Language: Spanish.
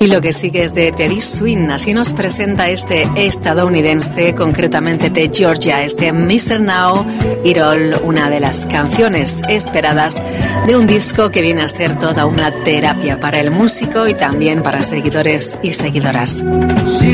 Y lo que sigue es de Teddy Swing, así nos presenta este estadounidense, concretamente de Georgia, este Mr. Now It All, una de las canciones esperadas de un disco que viene a ser toda una terapia para el músico y también para seguidores y seguidoras. She